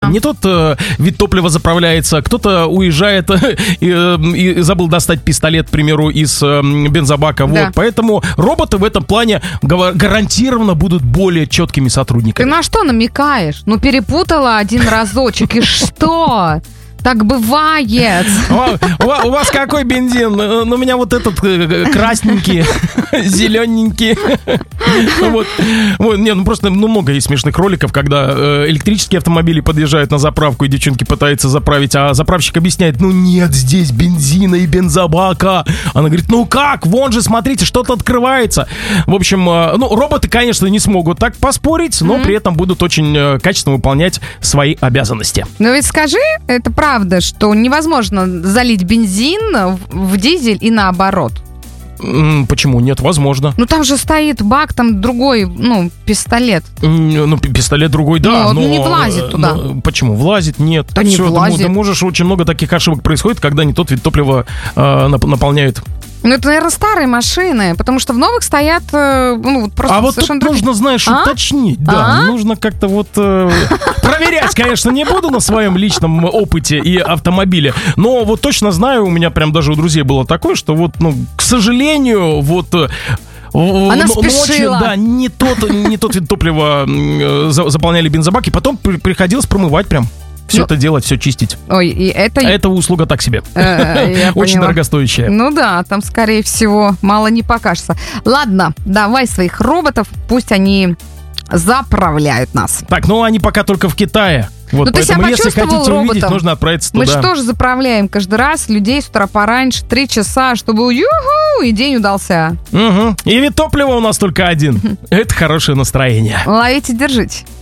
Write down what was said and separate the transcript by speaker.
Speaker 1: не тот вид топлива заправляется, кто-то уезжает и забыл достать пистолет, к примеру, из бензобака.
Speaker 2: Да.
Speaker 1: Вот, поэтому роботы в этом плане гарантированно будут более четкими сотрудниками.
Speaker 2: Ты на что намекаешь? Ну, перепутала один разочек, и что? Так бывает.
Speaker 1: У вас какой бензин? У меня вот этот красненький, зелененький. Не, ну просто много есть смешных роликов, когда электрические автомобили подъезжают на заправку, и девчонки пытаются заправить, а заправщик объясняет: ну нет здесь бензина и бензобака. Она говорит: ну как? Вон же, смотрите, что-то открывается. В общем, роботы, конечно, не смогут так поспорить, но при этом будут очень качественно выполнять свои обязанности.
Speaker 2: Но ведь скажи, это правда, что невозможно залить бензин в дизель и наоборот.
Speaker 1: Почему? Нет, возможно.
Speaker 2: Ну там же стоит бак, там другой, пистолет.
Speaker 1: Пистолет другой, да.
Speaker 2: Но не влазит туда.
Speaker 1: Почему? Влазит? Нет.
Speaker 2: Да не влазит.
Speaker 1: Ты можешь, очень много таких ошибок происходит, когда не тот вид топлива наполняют.
Speaker 2: Ну, это, наверное, старые машины, потому что в новых стоят, просто
Speaker 1: а вот
Speaker 2: совершенно
Speaker 1: тут нужно, знаешь, уточнить. Да, нужно как-то проверять, конечно, не буду на своем личном опыте и автомобиле, но вот точно знаю, у меня прям даже у друзей было такое, что к сожалению,
Speaker 2: она
Speaker 1: ночью,
Speaker 2: спешила.
Speaker 1: да, не тот вид топлива заполняли бензобак, и потом приходилось промывать прям. Все это делать, все чистить.
Speaker 2: Ой, и это...
Speaker 1: А эта услуга так себе. Очень дорогостоящая.
Speaker 2: Ну да, там, скорее всего, мало не покажется. Ладно, давай своих роботов, пусть они заправляют нас.
Speaker 1: Так, они пока только в Китае. Вот,
Speaker 2: ты себя
Speaker 1: поэтому, если хотите
Speaker 2: почувствовал
Speaker 1: увидеть,
Speaker 2: роботом?
Speaker 1: нужно отправиться туда.
Speaker 2: Мы же тоже заправляем каждый раз людей с утра пораньше, 3 часа, чтобы и день удался.
Speaker 1: Угу. И вид топлива у нас только один. Это хорошее настроение.
Speaker 2: Ловите, держите.